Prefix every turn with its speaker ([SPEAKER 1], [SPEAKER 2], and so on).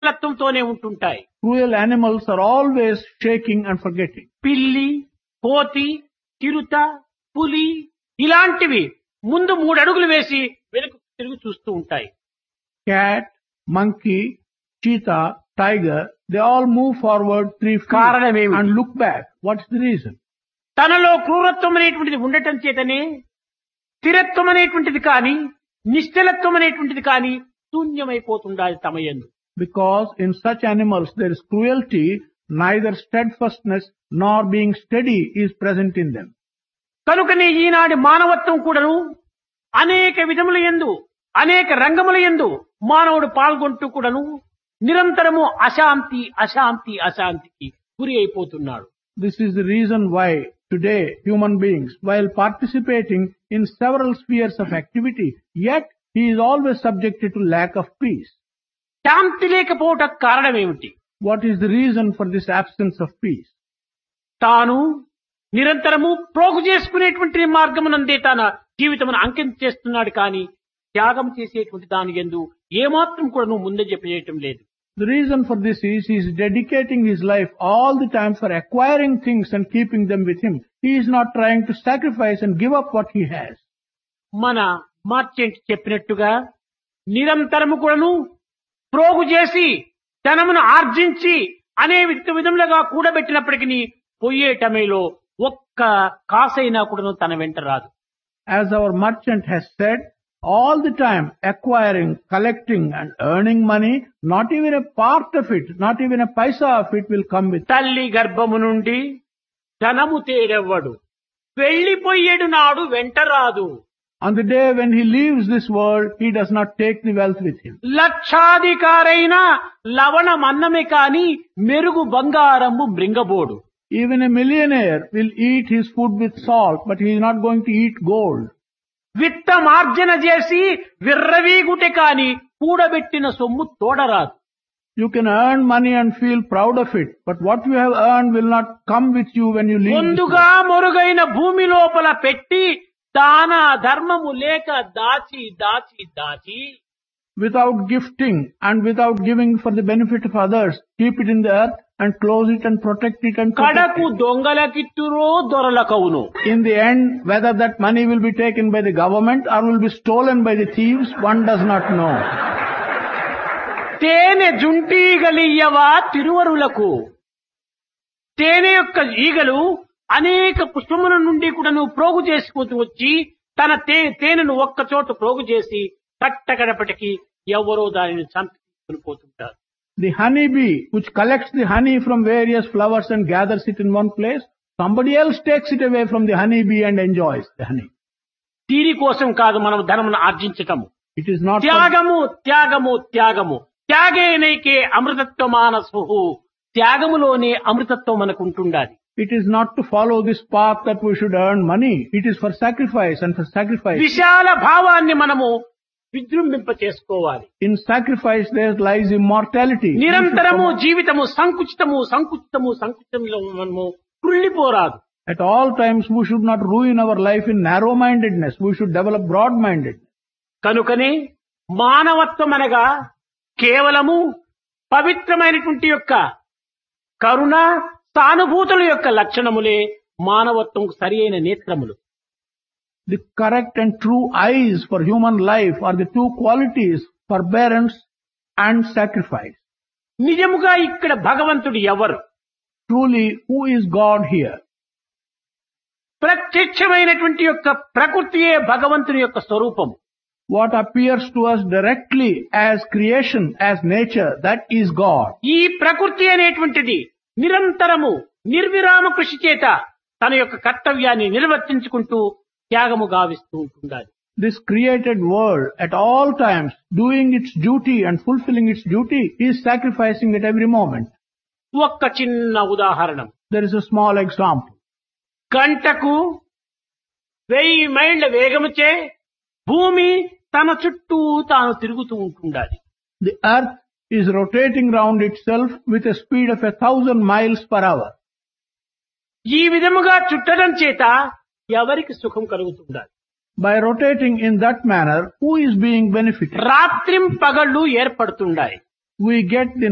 [SPEAKER 1] తత్వంతోనే ఉంటుంటాయి.
[SPEAKER 2] Cruel animals are always shaking and forgetting.
[SPEAKER 1] పిల్లి, కోతి, చిరుత, పులి ఇలాంటివి ముందు 3 అడుగులు వేసి వెనుక తిరిగి చూస్తూ ఉంటాయి.
[SPEAKER 2] Cat, monkey, cheetah, tiger, they all move forward 3 feet
[SPEAKER 1] కారణమేమిటి?
[SPEAKER 2] and look back. What's the reason?
[SPEAKER 1] తనలో క్రూరత్వం అనేటువంటిది ఉండటం చేతనే స్థిరత్వం అనేటువంటిది కానీ నిశ్చలత్వం అనేటువంటిది కానీ శూన్యమైపోతుండాలి తమ యందు.
[SPEAKER 2] Because in such animals there is cruelty, neither steadfastness nor being steady is present in them.
[SPEAKER 1] కనుకనే ఈనాటి మానవత్వం కూడాను అనేక విధముల యందు అనేక రంగముల యందు మానవుడు పాల్గొంటూ కూడాను నిరంతరము అశాంతి అశాంతి అశాంతికి గురి అయిపోతున్నాడు.
[SPEAKER 2] This is the reason why today human beings, while participating in several spheres of activity, yet he is always subjected to lack of peace.
[SPEAKER 1] శాంతి లేకపోవటం కారణం ఏమిటి?
[SPEAKER 2] What is the reason for this absence of peace?
[SPEAKER 1] తాను నిరంతరము ప్రోగు చేసుకునేటువంటి మార్గమునందే తన జీవితమును అంకితం చేస్తున్నాడు కానీ త్యాగం చేసేటువంటి దాని యందు ఏమాత్రం కూడా ముందే చెప్పేయటం లేదు.
[SPEAKER 2] The reason for this is he is dedicating his life all the time for acquiring things and keeping them with him. He is not trying to sacrifice and give up what he has.
[SPEAKER 1] మన merchant చెప్పినట్టుగా నిరంతరము కూడాను ప్రోగు చేసి ధనమును ఆర్జించి అనే విధములుగా కూడబెట్టినప్పటికీ పోయే టైంలో ఒక్క కాసైనా కూడా తన వెంట రాదు.
[SPEAKER 2] As our merchant has said, all the time acquiring, collecting and earning money, not even a part of it, not even a paisa of it will come with.
[SPEAKER 1] తల్లి గర్భము నుండి ధనము తేడెవ్వడు వెళ్లిపోయేడు నాడు వెంట రాదు.
[SPEAKER 2] On the day when he leaves this world, he does not take the wealth with him.
[SPEAKER 1] లక్షాధికారైన లవణమన్నమే కాని మెరుగు బంగారము మృంగబోడు.
[SPEAKER 2] Even a millionaire will eat his food with salt, but he is not going to eat gold.
[SPEAKER 1] విత్తమార్జన చేసి విర్రవీగుటే కాని కూడబెట్టిన సొమ్ము తోడరాదు.
[SPEAKER 2] You can earn money and feel proud of it, but what you have earned will not come with you when you leave this
[SPEAKER 1] ముందుగా
[SPEAKER 2] world.
[SPEAKER 1] మొరుగైన భూమి లోపల పెట్టి దాన ధర్మము లేక దాచి దాచి దాచి
[SPEAKER 2] Without gifting and without giving for the benefit of others, keep it in the earth and close it and protect it and protect
[SPEAKER 1] కడకు
[SPEAKER 2] it.
[SPEAKER 1] దొంగలకిట్టురో దొరలకవును.
[SPEAKER 2] In the end, whether that money will be taken by the government or will be stolen by the thieves, one does not know.
[SPEAKER 1] తేనె జుంటీగలియ్యవా తిరువరులకు. తేనె యొక్క ఈగలు అనేక పుష్పముల నుండి కూడా ప్రోగు చేసుకుంటూ వచ్చి తన తేనెను ఒక్క చోట ప్రోగు చేసి కట్టగడపటికి ఎవరో దానిని చంపుకొని పోతుంటారు.
[SPEAKER 2] The honeybee, which collects the honey from various flowers and gathers it in one place, somebody else takes it away from the honeybee and enjoys the honey.
[SPEAKER 1] దీని కోసం కాదు మనం ధనమును ఆర్జించటము.
[SPEAKER 2] It is not for,
[SPEAKER 1] త్యాగము త్యాగము త్యాగము త్యాగేనైకే అమృతత్వమానసు. త్యాగములోనే అమృతత్వం మనకు ఉంటుండాలి.
[SPEAKER 2] it is not to follow this path that we should earn money. It is for sacrifice, and for sacrifice.
[SPEAKER 1] విశాల భావాన్ని మనము విజృంభింప చేసుకోవాలి.
[SPEAKER 2] In sacrifice there lies immortality.
[SPEAKER 1] నిరంతరము జీవితము సంకుచితము సంకుచితము సంకుచితంలో మనము కృళ్ళిపోరాదు.
[SPEAKER 2] At all times we should not ruin our life in narrow-mindedness. We should develop broad-mindedness.
[SPEAKER 1] కనుకనే మానవత్వం అనగా కేవలము పవిత్రమైనటువంటి యొక్క కరుణ సానుభూతుల యొక్క లక్షణములే మానవత్వం సరి అయిన నేత్రములు.
[SPEAKER 2] The correct and true eyes for human life are the two qualities, forbearance and sacrifice.
[SPEAKER 1] నిజముగా ఇక్కడ భగవంతుడు ఎవరు?
[SPEAKER 2] Truly, who is God here?
[SPEAKER 1] ప్రత్యక్షమైనటువంటి యొక్క ప్రకృతియే భగవంతుని యొక్క స్వరూపం.
[SPEAKER 2] What appears to us directly as creation, as nature, that is God.
[SPEAKER 1] ఈ ప్రకృతి అనేటువంటిది నిరంతరము నిర్విరామ కృషి చేత తన యొక్క కర్తవ్యాన్ని నిర్వర్తించుకుంటూ త్యాగము గావిస్తూ ఉంటుండాలి.
[SPEAKER 2] This created world at all times, doing its duty and fulfilling its duty, is sacrificing at every moment.
[SPEAKER 1] ఒక్క చిన్న ఉదాహరణం.
[SPEAKER 2] There is a small example.
[SPEAKER 1] గంటకు 1000 మైళ్ళ వేగముచే భూమి తన చుట్టూ తాను తిరుగుతూ ఉంటుండాలి.
[SPEAKER 2] The earth is rotating round itself with a speed of 1000 miles per hour.
[SPEAKER 1] ఈ విధముగా చుట్టడం చేత ఎవరికి సుఖం కలుగుతుండాలి?
[SPEAKER 2] By rotating in that manner, who is being benefited?
[SPEAKER 1] రాత్రిం పగళ్ళు ఏర్పడుతుండాయి.
[SPEAKER 2] We get the